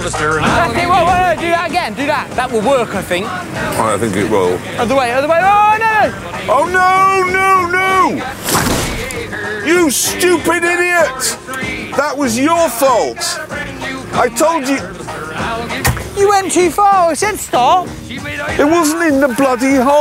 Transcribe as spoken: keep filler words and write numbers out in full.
I think, well, well, do that again, do that. That will work, I think. I think it will. Other way, other way. Oh, no, no. Oh, no, no, no! You stupid idiot! That was your fault. I told you. You went too far. I said stop. It wasn't in the bloody hole.